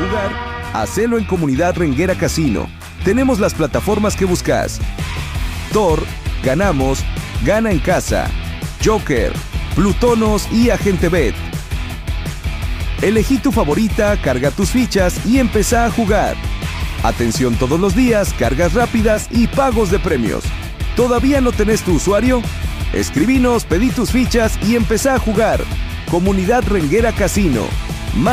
jugar? Hacelo en Comunidad Renguera Casino. Tenemos las plataformas que buscas: Tor, Ganamos, Gana en Casa, Joker, Plutonos y Agente Bet. Elegí tu favorita, carga tus fichas y empezá a jugar. Atención todos los días, cargas rápidas y pagos de premios. ¿Todavía no tenés tu usuario? Escribinos, pedí tus fichas y empezá a jugar. Comunidad Renguera Casino.